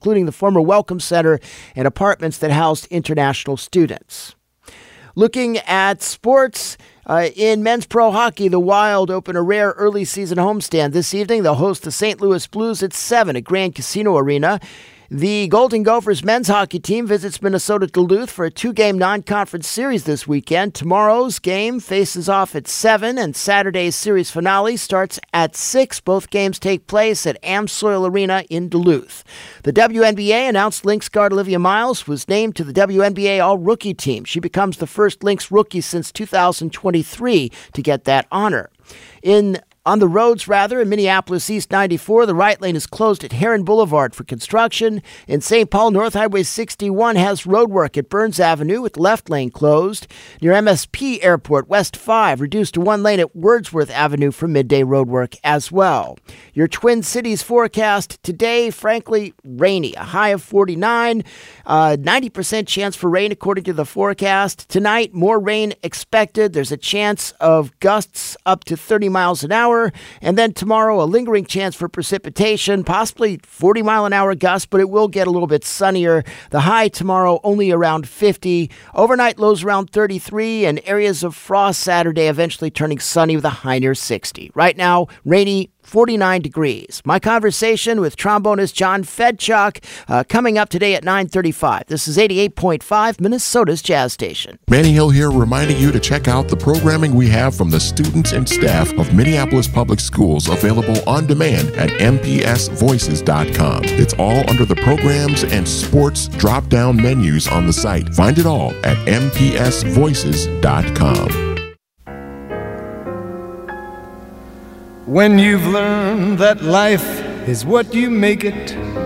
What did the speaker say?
including the former Welcome Center and apartments that housed international students. Looking at sports, in men's pro hockey, the Wild open a rare early season homestand this evening. They'll host the St. Louis Blues at 7 at Grand Casino Arena. The Golden Gophers men's hockey team visits Minnesota Duluth for a 2-game non-conference series this weekend. Tomorrow's game faces off at 7, and Saturday's series finale starts at 6. Both games take place at Amsoil Arena in Duluth. The WNBA announced Lynx guard Olivia Miles was named to the WNBA All-Rookie team. She becomes the first Lynx rookie since 2023 to get that honor. On the roads, in Minneapolis East 94, the right lane is closed at Heron Boulevard for construction. In St. Paul, North Highway 61 has roadwork at Burns Avenue with left lane closed. Near MSP Airport, West 5 reduced to 1 lane at Wordsworth Avenue for midday roadwork as well. Your Twin Cities forecast today, frankly, rainy. A high of 49, 90% chance for rain according to the forecast. Tonight, more rain expected. There's a chance of gusts up to 30 miles an hour. And then tomorrow, a lingering chance for precipitation, possibly 40-mile-an-hour gusts, but it will get a little bit sunnier. The high tomorrow only around 50. Overnight lows around 33, and areas of frost Saturday eventually turning sunny with a high near 60. Right now, rainy, 49 degrees. My conversation with trombonist John Fedchuk coming up today at 9:35. This is 88.5, Minnesota's Jazz Station. Manny Hill here, reminding you to check out the programming we have from the students and staff of Minneapolis Public Schools, available on demand at mpsvoices.com. It's all under the programs and sports drop-down menus on the site. Find it all at mpsvoices.com. When you've learned that life is what you make it,